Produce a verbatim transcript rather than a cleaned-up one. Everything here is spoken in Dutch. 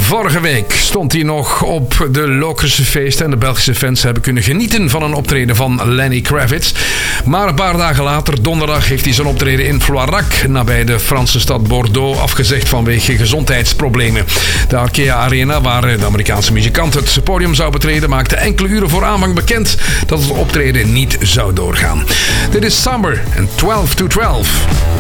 Vorige week stond hij nog op de Lokerse feesten en de Belgische fans hebben kunnen genieten van een optreden van Lenny Kravitz. Maar een paar dagen later, donderdag, heeft hij zijn optreden in Floirac, nabij de Franse stad Bordeaux, afgezegd vanwege gezondheidsproblemen. De Arkea Arena, waar de Amerikaanse muzikant het podium zou betreden, maakte enkele uren voor aanvang bekend dat het optreden niet zou doorgaan. Dit is Summer en twaalf to twaalf.